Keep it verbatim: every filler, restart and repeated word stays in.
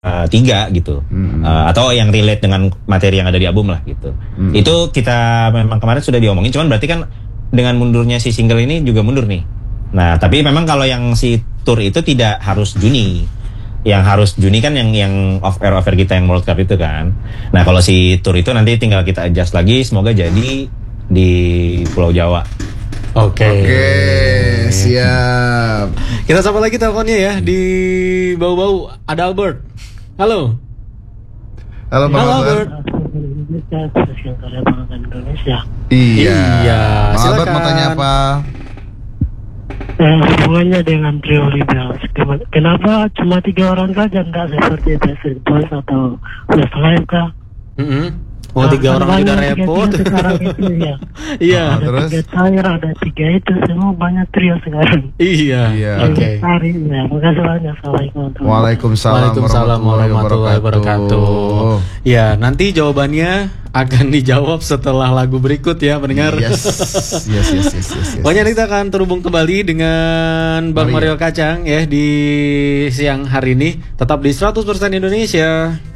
uh, tiga gitu, hmm. uh, atau yang relate dengan materi yang ada di album lah gitu. Hmm. Itu kita memang kemarin sudah diomongin, cuman berarti kan dengan mundurnya si single ini juga mundur nih. Nah tapi memang kalau yang si tour itu tidak harus Juni, yang harus Juni kan yang yang off air off air kita yang World Cup itu kan. Nah kalau si tour itu nanti tinggal kita adjust lagi, semoga jadi di Pulau Jawa. Oke, okay. Oke, okay, siap. Kita sapa lagi teleponnya ya di bau-bau. Ada Albert. Halo. Halo, Bang Halo, Albert. Indonesia. Iya. Iya. Bang Albert mau tanya apa? Eh, hubungannya dengan trio Rebels. Kenapa cuma tiga orang saja, enggak seperti Backstreet Boys atau Westlife kah? Mm-hmm. Oh, tiga nah, orang juga repot. Ya. Iya. Ada terus? tiga cair, ada tiga itu, semua banyak trio sekarang. Iya. Iya. Oke. Okay. Ya, makasih banyak. Assalamualaikum. Waalaikumsalam, Waalaikumsalam warahmatullahi wabarakatuh. Ya, nanti jawabannya akan dijawab setelah lagu berikut ya, pendengar. Yes. Yes, yes, yes, yes, yes. Pokoknya kita akan terhubung kembali dengan Bang Mario Kacang ya di siang hari ini. Tetap di seratus persen Indonesia.